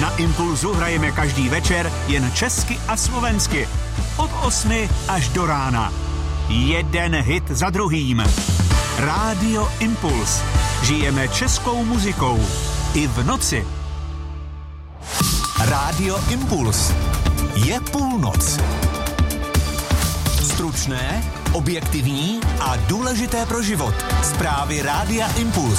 Na Impulzu hrajeme každý večer jen česky a slovensky. Od 8 až do rána. Jeden hit za druhým. Rádio Impuls. Žijeme českou muzikou. I v noci. Rádio Impuls. Je půlnoc. Stručné, objektivní a důležité pro život. Zprávy Rádia Impuls.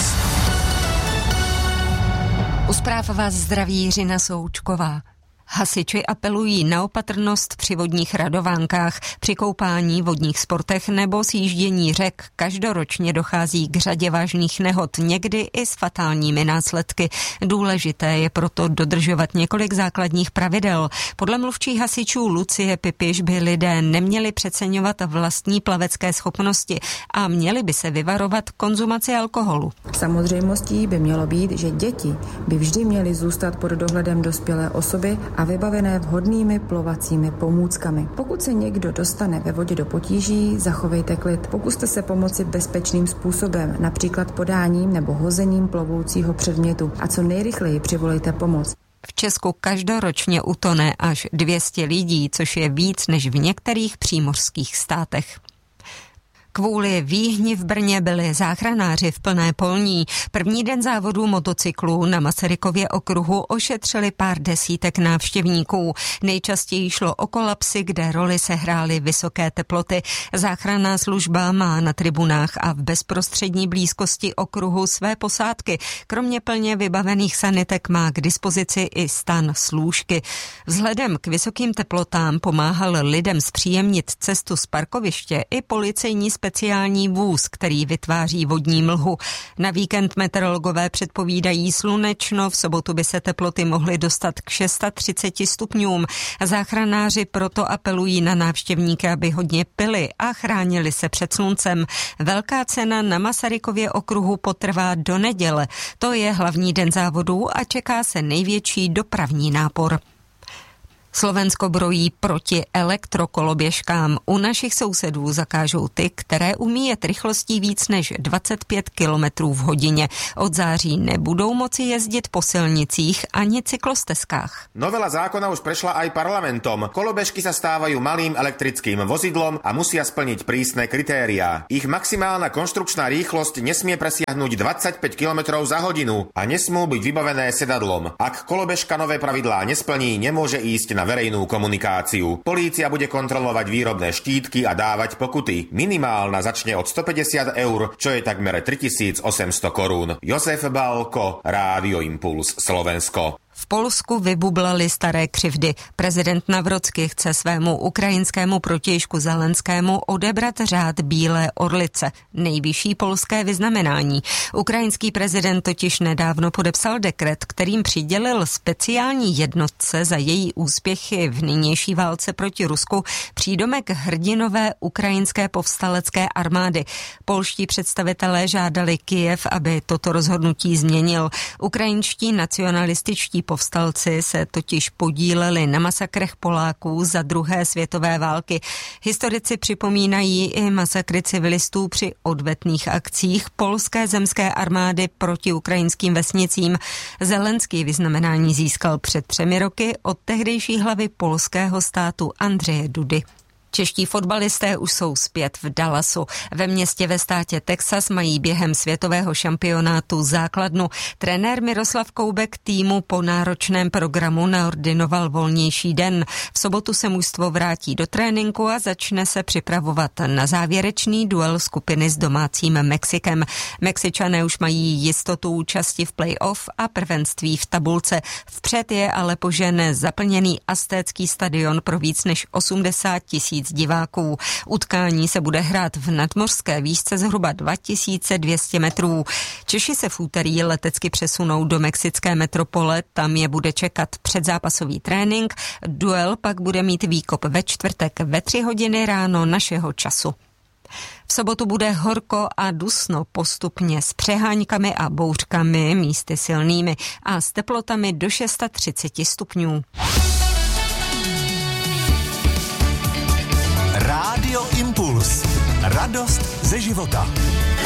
U zpráv vás zdraví Jiřina Součková. Hasiči apelují na opatrnost při vodních radovánkách, při koupání, vodních sportech nebo sjíždění řek. Každoročně dochází k řadě vážných nehod, někdy i s fatálními následky. Důležité je proto dodržovat několik základních pravidel. Podle mluvčí hasičů Lucie Pipiš by lidé neměli přeceňovat vlastní plavecké schopnosti a měli by se vyvarovat konzumaci alkoholu. Samozřejmostí by mělo být, že děti by vždy měly zůstat pod dohledem dospělé osoby a vybavené vhodnými plovacími pomůckami. Pokud se někdo dostane ve vodě do potíží, zachovejte klid. Pokuste se pomoci bezpečným způsobem, například podáním nebo hozením plovoucího předmětu a co nejrychleji přivolejte pomoc. V Česku každoročně utone až 200 lidí, což je víc než v některých přímořských státech. Kvůli výhni v Brně byli záchranáři v plné polní. První den závodů motocyklů na Masarykově okruhu ošetřili pár desítek návštěvníků. Nejčastěji šlo o kolapsy, kde roli sehrály vysoké teploty. Záchranná služba má na tribunách a v bezprostřední blízkosti okruhu své posádky. Kromě plně vybavených sanitek má k dispozici i stan s lůžky. Vzhledem k vysokým teplotám pomáhal lidem zpříjemnit cestu z parkoviště i policejní speciální vůz, který vytváří vodní mlhu. Na víkend meteorologové předpovídají slunečno, v sobotu by se teploty mohly dostat k 630 stupňům. Záchranáři proto apelují na návštěvníky, aby hodně pili a chránili se před sluncem. Velká cena na Masarykově okruhu potrvá do neděle. To je hlavní den závodů a čeká se největší dopravní nápor. Slovensko brojí proti elektrokoloběžkám. U našich sousedů zakážou ty, které umí jet rychlostí víc než 25 km v hodině. Od září nebudou moci jezdit po silnicích ani cyklostezkách. Novela zákona už prešla aj parlamentom. Kolobežky sa stávajú malým elektrickým vozidlom a musia splniť prísne kritériá. Ich maximálna konštrukčná rýchlosť nesmie presiahnuť 25 km za hodinu a nesmú byť vybavené sedadlom. Ak kolobežka nové pravidlá nesplní, nemôže ísť na verejnú komunikáciu. Polícia bude kontrolovať výrobné štítky a dávať pokuty. Minimálna začne od 150 eur, čo je takmer 3800 korún. Josef Balko, Rádio Impuls, Slovensko. V Polsku vybublaly staré křivdy. Prezident Nawrocki chce svému ukrajinskému protějšku Zelenskému odebrat řád Bílé orlice, nejvyšší polské vyznamenání. Ukrajinský prezident totiž nedávno podepsal dekret, kterým přidělil speciální jednotce za její úspěchy v nynější válce proti Rusku přídomek hrdinové ukrajinské povstalecké armády. Polští představitelé žádali Kyjev, aby toto rozhodnutí změnil. Ukrajinští nacionalističtí povstalci se totiž podíleli na masakrech Poláků za druhé světové války. Historici připomínají i masakry civilistů při odvetných akcích polské zemské armády proti ukrajinským vesnicím. Zelenský vyznamenání získal před 3 roky od tehdejší hlavy polského státu Andřeje Dudy. Čeští fotbalisté už jsou zpět v Dallasu. Ve městě ve státě Texas mají během světového šampionátu základnu. Trenér Miroslav Koubek týmu po náročném programu naordinoval volnější den. V sobotu se mužstvo vrátí do tréninku a začne se připravovat na závěrečný duel skupiny s domácím Mexikem. Mexičané už mají jistotu účasti v play-off a prvenství v tabulce. Vpřed je ale požen zaplněný aztécký stadion pro víc než 80 000 diváků. Utkání se bude hrát v nadmořské výšce zhruba 2200 metrů. Češi se v úterý letecky přesunou do mexické metropole, tam je bude čekat předzápasový trénink. Duel pak bude mít výkop ve čtvrtek ve 3 hodiny ráno našeho času. V sobotu bude horko a dusno, postupně s přeháňkami a bouřkami, místy silnými a s teplotami do 630 stupňů. Rádio Impuls. Radost ze života.